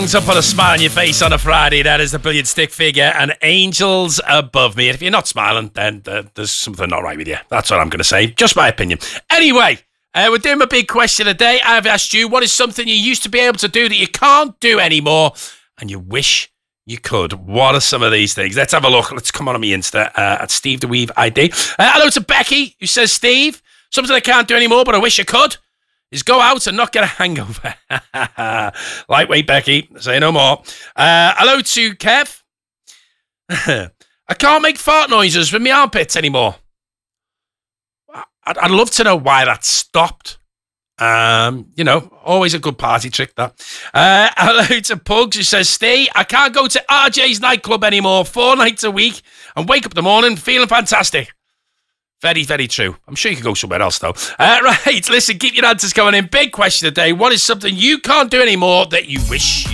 To put a smile on your face on a Friday, that is the brilliant Stick Figure and Angels Above Me. And if you're not smiling, then there's something not right with you. That's what I'm going to say. Just my opinion. Anyway, we're doing my big question today. I've asked you, what is something you used to be able to do that you can't do anymore and you wish you could? What are some of these things? Let's have a look. Let's come on my Insta at Steve the Weave ID. Hello to Becky, who says, Steve, something I can't do anymore, but I wish I could, is go out and not get a hangover. Lightweight Becky, say no more. Hello to Kev. I can't make fart noises with my armpits anymore. I'd love to know why that stopped. Always a good party trick, that. Hello to Pugs, who says, Steve, I can't go to RJ's nightclub anymore 4 nights a week and wake up in the morning feeling fantastic. Very, very true. I'm sure you could go somewhere else, though. Right, listen, keep your answers coming in. Big question today. What is something you can't do anymore that you wish